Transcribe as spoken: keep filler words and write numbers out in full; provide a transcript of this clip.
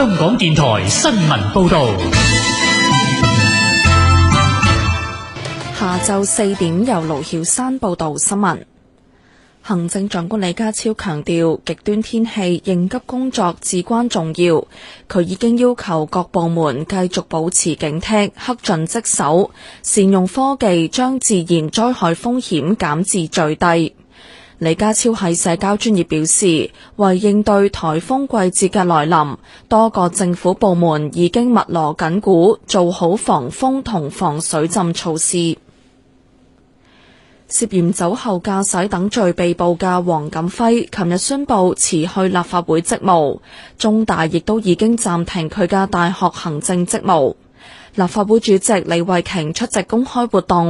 香港電台新聞報道。 下晝四點由盧曉山報道新聞。行政長官李家超強調，極端天氣應急工作至關重要。佢已經要求各部門繼續保持警惕，恪盡職守，善用科技將自然災害風險減至最低。李家超喺社交專頁表示，為應對颱風季節嘅來臨，多個政府部門已經密鑼緊鼓，做好防風同防水浸措施。涉嫌酒後駕駛等罪被捕嘅黃錦輝，琴日宣布辭去立法會職務，中大亦都已經暫停佢嘅大學行政職務。立法會主席李慧瓊出席公開活動，